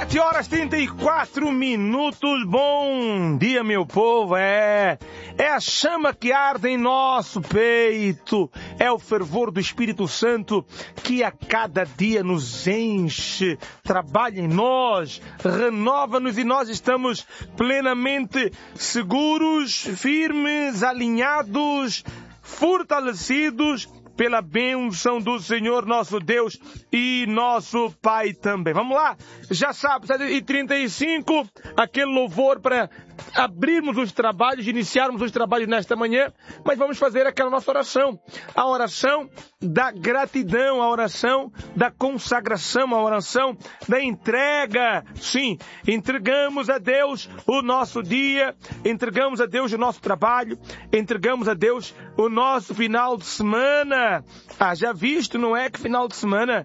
7h34. Bom dia, meu povo. É a chama que arde em nosso peito. É o fervor do Espírito Santo que a cada dia nos enche, trabalha em nós, renova-nos e nós estamos plenamente seguros, firmes, alinhados, fortalecidos pela bênção do Senhor nosso Deus e nosso Pai também. Vamos lá? Já sabe, 7h35, aquele louvor para abrirmos os trabalhos, iniciarmos os trabalhos nesta manhã, mas vamos fazer aquela nossa oração. A oração da gratidão, a oração da consagração, a oração da entrega. Sim, entregamos a Deus o nosso dia, entregamos a Deus o nosso trabalho, entregamos a Deus o nosso final de semana. Já visto, não é que final de semana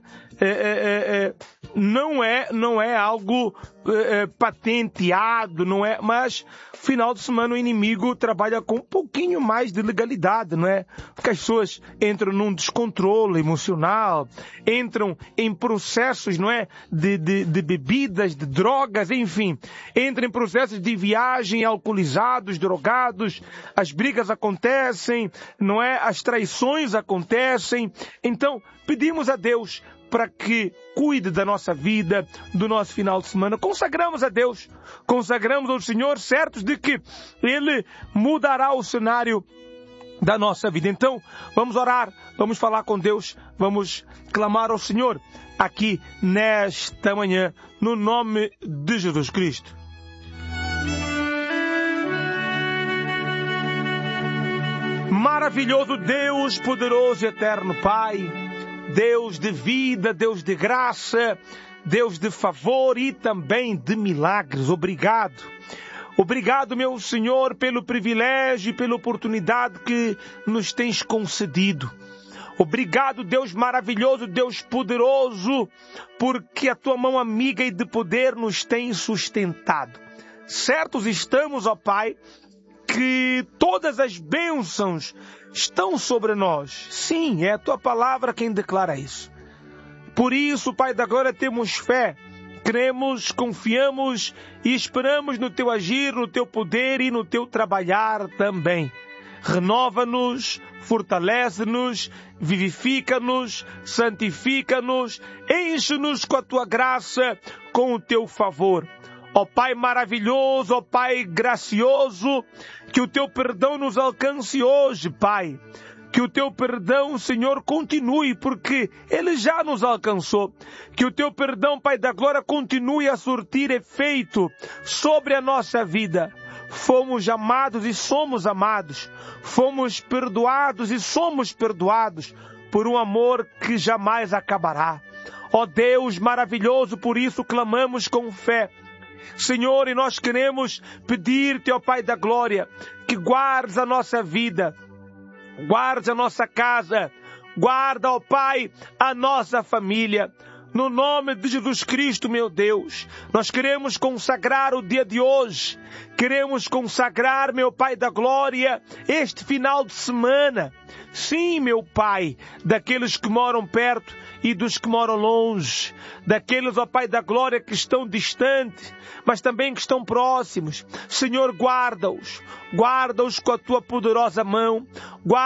não é algo patenteado, não é, mas final de semana o inimigo trabalha com um pouquinho mais de legalidade, não é? Porque as pessoas entram num descontrole emocional, entram em processos, não é? De bebidas, de drogas, enfim, entram em processos de viagem, alcoolizados, drogados, as brigas acontecem, não é? As traições acontecem. Então, pedimos a Deus para que cuide da nossa vida, do nosso final de semana. Consagramos a Deus, consagramos ao Senhor, certos de que Ele mudará o cenário da nossa vida. Então, vamos orar, vamos falar com Deus, vamos clamar ao Senhor aqui nesta manhã, no nome de Jesus Cristo. Maravilhoso Deus, poderoso e eterno Pai, Deus de vida, Deus de graça, Deus de favor e também de milagres. Obrigado. Obrigado, meu Senhor, pelo privilégio e pela oportunidade que nos tens concedido. Obrigado, Deus maravilhoso, Deus poderoso, porque a tua mão amiga e de poder nos tem sustentado. Certos estamos, ó Pai, que todas as bênçãos estão sobre nós. Sim, é a tua palavra quem declara isso. Por isso, Pai da glória, temos fé, cremos, confiamos e esperamos no teu agir, no teu poder e no teu trabalhar também. Renova-nos, fortalece-nos, vivifica-nos, santifica-nos, enche-nos com a tua graça, com o teu favor. Ó Pai maravilhoso, ó Pai gracioso, que o teu perdão nos alcance hoje, Pai. Que o teu perdão, Senhor, continue, porque ele já nos alcançou. Que o teu perdão, Pai da glória, continue a surtir efeito sobre a nossa vida. Fomos amados e somos amados. Fomos perdoados e somos perdoados por um amor que jamais acabará. Ó Deus maravilhoso, por isso clamamos com fé. Senhor, e nós queremos pedir-te, ó Pai da glória, que guardes a nossa vida, guardes a nossa casa, guarda, ó Pai, a nossa família. No nome de Jesus Cristo, meu Deus, nós queremos consagrar o dia de hoje, queremos consagrar, meu Pai da glória, este final de semana. Sim, meu Pai, daqueles que moram perto e dos que moram longe, daqueles, ó Pai da glória, que estão distantes, mas também que estão próximos. Senhor, guarda-os com a tua poderosa mão,